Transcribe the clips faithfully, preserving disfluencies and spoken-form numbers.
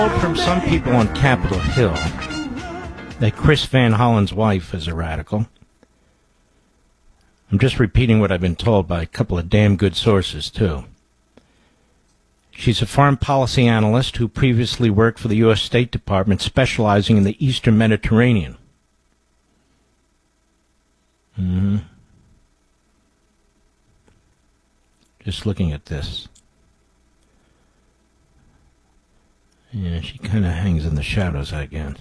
From some people on Capitol Hill that Chris Van Hollen's wife is a radical. I'm just repeating what I've been told by a couple of damn good sources, too. She's a foreign policy analyst who previously worked for the U S State Department specializing in the Eastern Mediterranean. Mm-hmm. Just looking at this. Yeah, she kind of hangs in the shadows, I guess.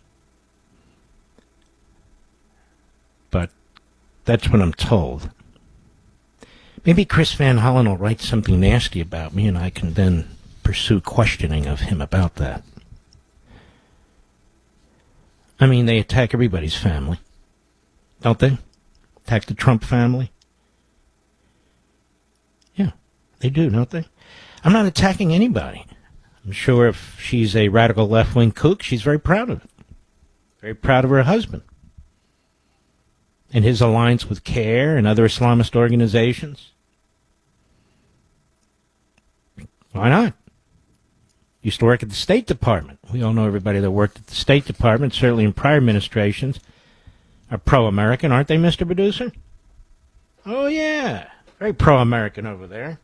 But that's what I'm told. Maybe Chris Van Hollen will write something nasty about me, and I can then pursue questioning of him about that. I mean, they attack everybody's family, don't they? Attack the Trump family? Yeah, they do, don't they? I'm not attacking anybody. I'm sure if she's a radical left-wing kook, she's very proud of it. Very proud of her husband. And his alliance with CARE and other Islamist organizations. Why not? Used to work at the State Department. We all know everybody that worked at the State Department, certainly in prior administrations, are pro-American, aren't they, Mister Producer? Oh, yeah. Very pro-American over there.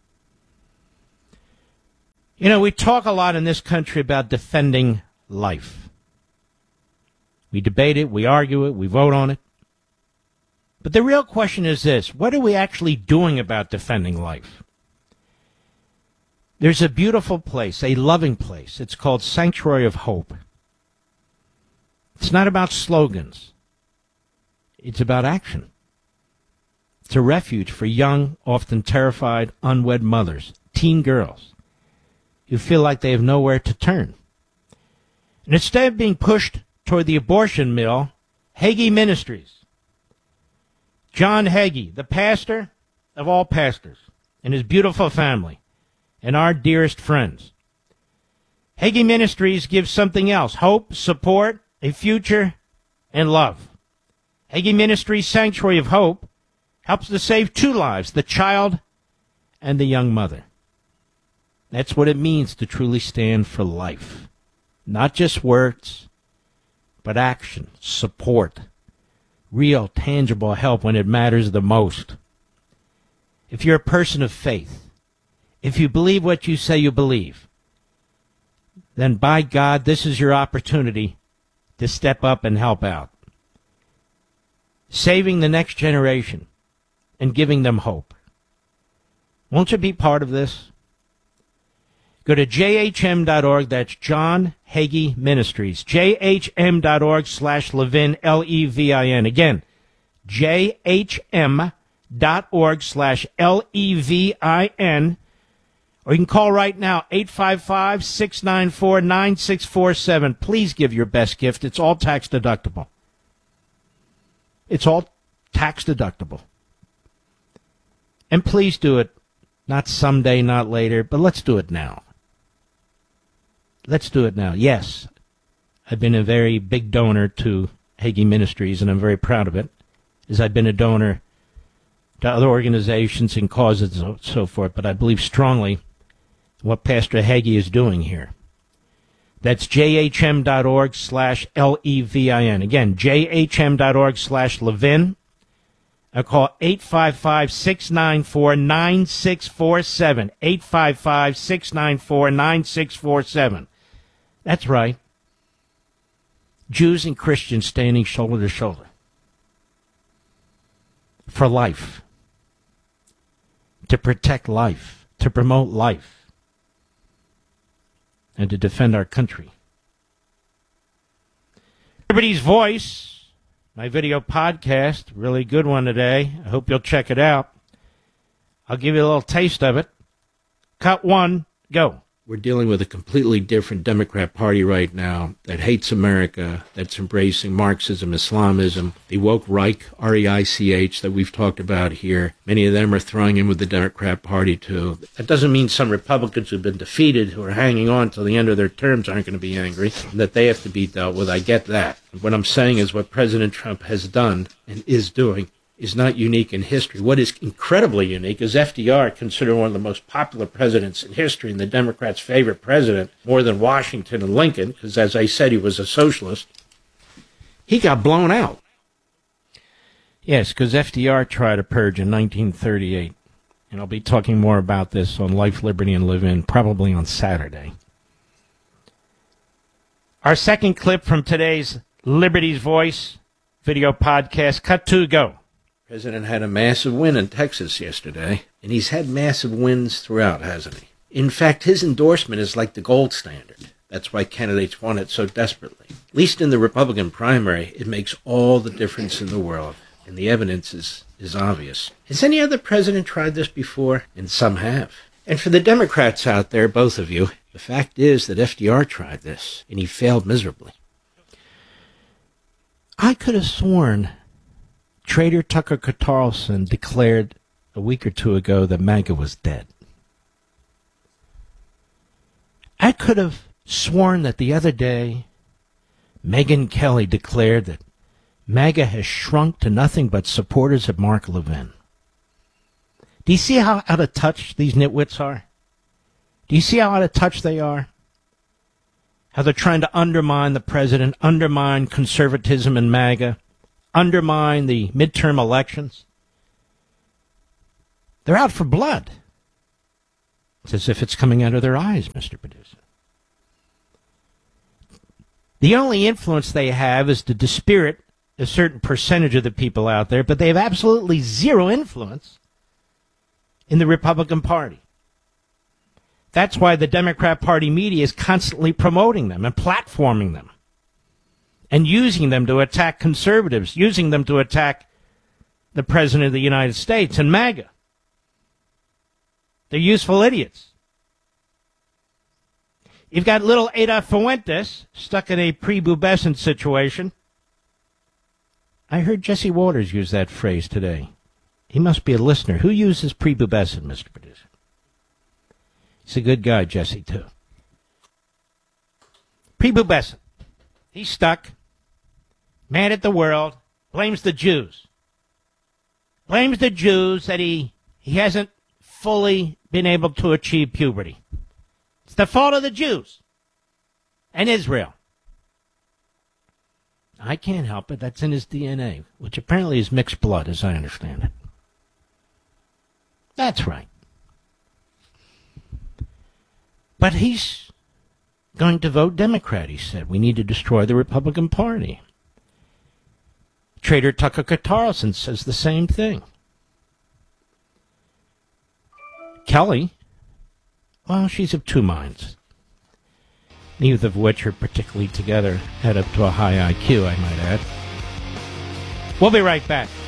You know, we talk a lot in this country about defending life. We debate it, we argue it, we vote on it. But the real question is this: what are we actually doing about defending life? There's a beautiful place, a loving place. It's called Sanctuary of Hope. It's not about slogans. It's about action. It's a refuge for young, often terrified, unwed mothers, teen girls, who feel like they have nowhere to turn. And instead of being pushed toward the abortion mill, Hagee Ministries, John Hagee, the pastor of all pastors, and his beautiful family, and our dearest friends. Hagee Ministries gives something else: hope, support, a future, and love. Hagee Ministries' Sanctuary of Hope helps to save two lives, the child and the young mother. That's what it means to truly stand for life. Not just words, but action, support, real, tangible help when it matters the most. If you're a person of faith, if you believe what you say you believe, then by God, this is your opportunity to step up and help out. Saving the next generation and giving them hope. Won't you be part of this? Go to J H M dot org. That's John Hagee Ministries. J H M dot org slash Levin, L E V I N. Again, J H M dot org slash L E V I N. Or you can call right now, eight five five, six nine four, nine six four seven. Please give your best gift. It's all tax deductible. It's all tax deductible. And please do it, not someday, not later, but let's do it now. Let's do it now. Yes, I've been a very big donor to Hagee Ministries, and I'm very proud of it, as I've been a donor to other organizations and causes and so forth, but I believe strongly in what Pastor Hagee is doing here. That's J H M dot org slash L E V I N. Again, J H M dot org slash Levin. I'll call eight five five, six nine four, nine six four seven. eight five five, six nine four, nine six four seven. That's right. Jews and Christians standing shoulder to shoulder. For life. To protect life. To promote life. And to defend our country. Liberty's Voice, my video podcast, really good one today. I hope you'll check it out. I'll give you a little taste of it. Cut one, go. We're dealing with a completely different Democrat Party right now that hates America, that's embracing Marxism, Islamism, the woke Reich, R E I C H, that we've talked about here. Many of them are throwing in with the Democrat Party, too. That doesn't mean some Republicans who've been defeated, who are hanging on till the end of their terms, aren't going to be angry, that they have to be dealt with. I get that. What I'm saying is what President Trump has done and is doing is not unique in history. What is incredibly unique is F D R, considered one of the most popular presidents in history and the Democrats' favorite president, more than Washington and Lincoln, because as I said, he was a socialist. He got blown out. Yes, because F D R tried a purge in nineteen thirty-eight. And I'll be talking more about this on Life, Liberty, and Live In, probably on Saturday. Our second clip from today's Liberty's Voice video podcast, cut to go. The president had a massive win in Texas yesterday, and he's had massive wins throughout, hasn't he? In fact, his endorsement is like the gold standard. That's why candidates want it so desperately. At least in the Republican primary, it makes all the difference in the world, and the evidence is, is obvious. Has any other president tried this before? And some have. And for the Democrats out there, both of you, the fact is that F D R tried this, and he failed miserably. I could have sworn Trader Tucker Carlson declared a week or two ago that MAGA was dead. I could have sworn that the other day Megyn Kelly declared that MAGA has shrunk to nothing but supporters of Mark Levin. Do you see how out of touch these nitwits are? Do you see how out of touch they are? How they're trying to undermine the president, undermine conservatism in MAGA, undermine the midterm elections. They're out for blood. It's as if it's coming out of their eyes, Mister Producer. The only influence they have is to dispirit a certain percentage of the people out there, but they have absolutely zero influence in the Republican Party. That's why the Democrat Party media is constantly promoting them and platforming them and using them to attack conservatives, using them to attack the President of the United States and MAGA. They're useful idiots. You've got little Ada Fuentes stuck in a prepubescent situation. I heard Jesse Waters use that phrase today. He must be a listener. Who uses prepubescent, Mister Producer? He's a good guy, Jesse, too. Prepubescent. He's stuck. Mad at the world. Blames the Jews. Blames the Jews that he, he hasn't fully been able to achieve puberty. It's the fault of the Jews and Israel. I can't help it. That's in his D N A, which apparently is mixed blood, as I understand it. That's right. But he's going to vote Democrat, he said. We need to destroy the Republican Party. Trader Tucker Carlson says the same thing. Kelly, well, she's of two minds, neither of which are particularly together, head up to a high I Q, I might add. We'll be right back.